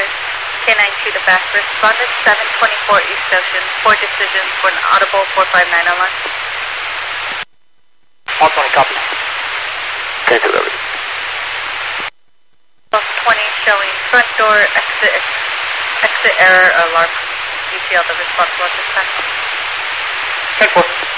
with K92 to back. Responded 724 East Ocean. 4 decisions for an audible 459 alarm. 120, copy. Thank you, Liberty. 1220 showing front door exit error alarm. DCL the responsible at this time. 10-4.